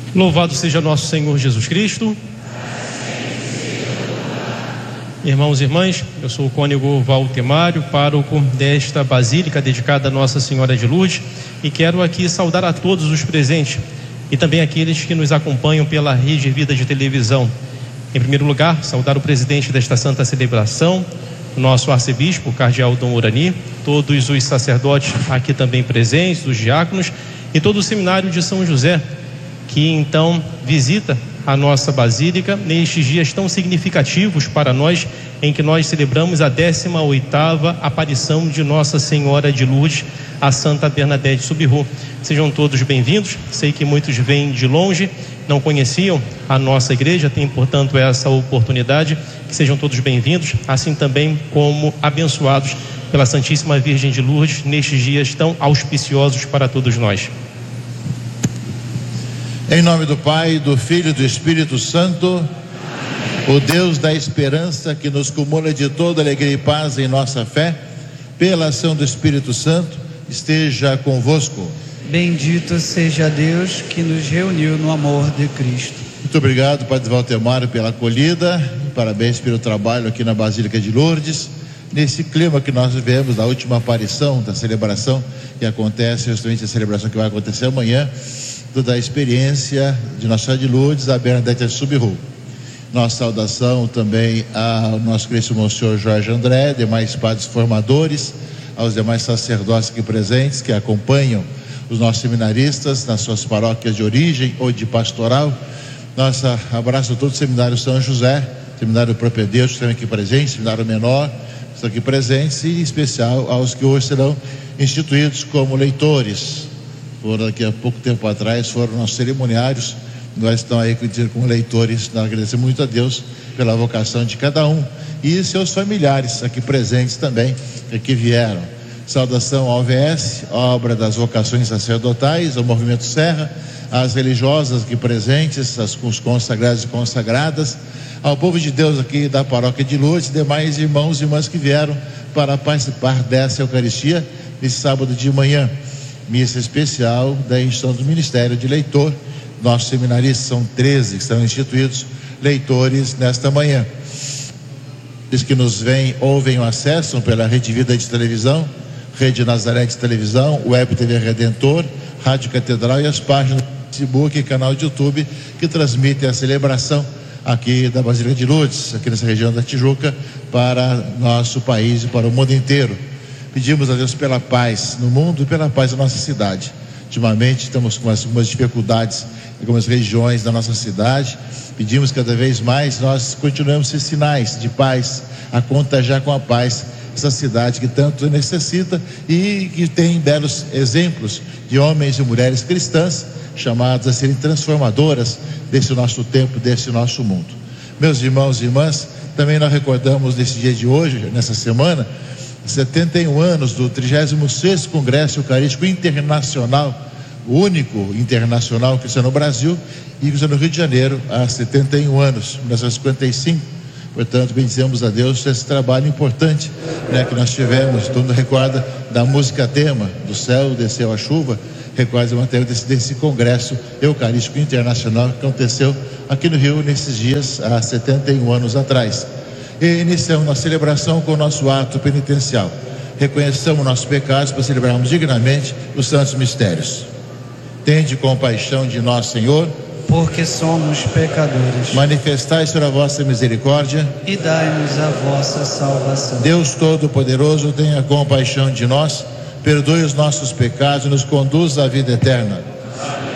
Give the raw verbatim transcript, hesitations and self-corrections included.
Louvado seja nosso Senhor Jesus Cristo. Irmãos e irmãs, eu sou o cônego Valtemário, pároco desta basílica dedicada a Nossa Senhora de Lourdes, e quero aqui saudar a todos os presentes e também aqueles que nos acompanham pela Rede Vida de televisão. Em primeiro lugar, saudar o presidente desta santa celebração, o nosso arcebispo, o cardeal Dom Urani, todos os sacerdotes aqui também presentes, os diáconos e todo o seminário de São José, que então visita a nossa basílica nestes dias tão significativos para nós, em que nós celebramos a décima oitava aparição de Nossa Senhora de Lourdes, a Santa Bernadette Soubirous. Sejam todos bem-vindos. Sei que muitos vêm de longe, não conheciam a nossa igreja, tem portanto essa oportunidade. Que sejam todos bem-vindos, assim também como abençoados pela Santíssima Virgem de Lourdes nestes dias tão auspiciosos para todos nós. Em nome do Pai, do Filho e do Espírito Santo, o Deus da esperança que nos cumula de toda alegria e paz em nossa fé, pela ação do Espírito Santo, esteja convosco. Bendito seja Deus que nos reuniu no amor de Cristo. Muito obrigado, Padre Valtemário, pela acolhida. Parabéns pelo trabalho aqui na Basílica de Lourdes, nesse clima que nós vivemos da última aparição, da celebração que acontece, justamente a celebração que vai acontecer amanhã, da experiência de Nossa Senhora de Lourdes, a Bernadette Soubirous. Nossa saudação também ao nosso querido Monsenhor Jorge André, demais padres formadores, aos demais sacerdotes aqui presentes que acompanham os nossos seminaristas nas suas paróquias de origem ou de pastoral. Nosso abraço a todo o Seminário São José, Seminário Propedêutico também aqui presente, Seminário Menor, estão aqui presentes, e em especial aos que hoje serão instituídos como leitores. Foram aqui há pouco tempo atrás, foram nossos cerimoniários. Nós estamos aí como leitores. Nós agradecemos muito a Deus pela vocação de cada um e seus familiares aqui presentes também, que vieram. Saudação ao O V S, obra das vocações sacerdotais, ao Movimento Serra, às religiosas aqui presentes, as, os consagrados e consagradas, ao povo de Deus aqui da Paróquia de Lourdes, demais irmãos e irmãs que vieram para participar dessa Eucaristia nesse sábado de manhã. Missa especial da instituição do Ministério de Leitor. Nossos seminaristas são treze que estão instituídos leitores nesta manhã. Os que nos veem, ouvem ou acessam pela Rede Vida de televisão, Rede Nazaré de televisão, Web T V Redentor, Rádio Catedral e as páginas do Facebook e canal de YouTube que transmitem a celebração aqui da Basílica de Lourdes, aqui nessa região da Tijuca, para nosso país e para o mundo inteiro. Pedimos a Deus pela paz no mundo e pela paz da nossa cidade. Ultimamente estamos com algumas dificuldades em algumas regiões da nossa cidade. Pedimos cada vez mais, nós continuamos a ser sinais de paz, a contagiar com a paz essa cidade que tanto necessita e que tem belos exemplos de homens e mulheres cristãs chamados a serem transformadoras desse nosso tempo, desse nosso mundo. Meus irmãos e irmãs, também nós recordamos nesse dia de hoje, nessa semana, setenta e um anos do trigésimo sexto Congresso Eucarístico Internacional, o único internacional que está no Brasil e que está no Rio de Janeiro há setenta e um anos, mil novecentos e cinquenta e cinco. Portanto, bendizemos a Deus esse trabalho importante, né, que nós tivemos. Todo mundo recorda da música tema, do céu desceu a chuva, recorda a matéria desse, desse Congresso Eucarístico Internacional que aconteceu aqui no Rio nesses dias há setenta e um anos atrás. E iniciamos nossa celebração com o nosso ato penitencial. Reconheçamos nossos pecados para celebrarmos dignamente os santos mistérios. Tende compaixão de nós, Senhor, porque somos pecadores. Manifestai sobre a vossa misericórdia e dai-nos a vossa salvação. Deus Todo-Poderoso, tenha compaixão de nós, perdoe os nossos pecados e nos conduza à vida eterna.